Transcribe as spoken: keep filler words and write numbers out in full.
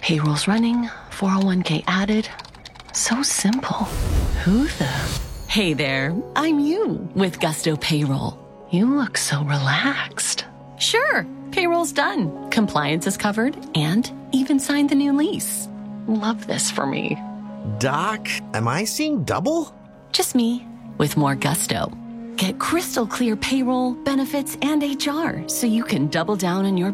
Payroll's running, four oh one k added. So simple. Who the? Hey there, I'm you with Gusto Payroll. You look so relaxed. Sure, payroll's done. Compliance is covered and even signed the new lease. Love this for me. Doc, am I seeing double? Just me with more gusto. Get crystal clear payroll, benefits, and H R so you can double down on your